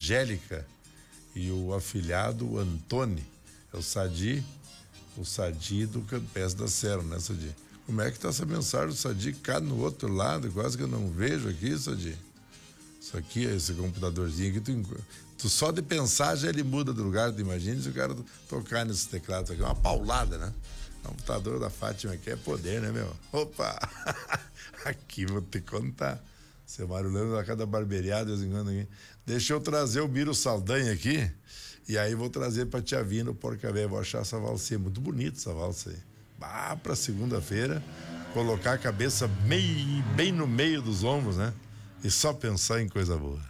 Angélica e o afilhado Antônio. É o Sadi do Campestre da Serra, né, Sadi? Como é que tá essa mensagem do Sadi cá no outro lado? Quase que eu não vejo aqui, Sadi. Isso aqui, esse computadorzinho aqui, tu só de pensar já ele muda de lugar, tu imagina se o cara tocar nesses teclados aqui, uma paulada, né? O computador da Fátima aqui é poder, né, meu? Opa! Aqui vou te contar. Seu Mário Lando a cada barbeariada, de vez em quando aqui. Deixa eu trazer o Miro Saldanha aqui, e aí vou trazer pra Tia Vina o Porca Véia. Vou achar essa valsa aí, muito bonita essa valsa aí. Pra segunda-feira, colocar a cabeça bem no meio dos ombros, né? E só pensar em coisa boa.